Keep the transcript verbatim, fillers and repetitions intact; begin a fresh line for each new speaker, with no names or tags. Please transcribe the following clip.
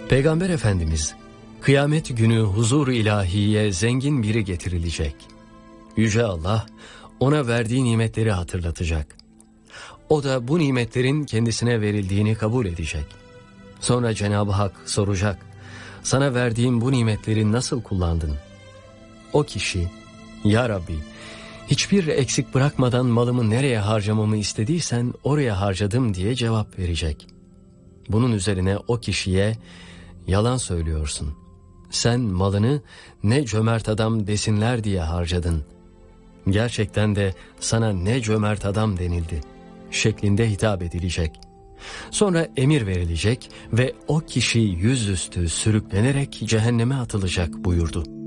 Peygamber Efendimiz, kıyamet günü huzur ilahiye zengin biri getirilecek. Yüce Allah, ona verdiği nimetleri hatırlatacak. O da bu nimetlerin kendisine verildiğini kabul edecek. Sonra Cenab-ı Hak soracak, sana verdiğim bu nimetleri nasıl kullandın? O kişi, ya Rabbi, hiçbir eksik bırakmadan malımı nereye harcamamı istediysen oraya harcadım diye cevap verecek. Bunun üzerine o kişiye, yalan söylüyorsun. Sen malını ne cömert adam desinler diye harcadın. Gerçekten de sana ne cömert adam denildi şeklinde hitap edilecek. Sonra emir verilecek ve o kişi yüzüstü sürüklenerek cehenneme atılacak buyurdu.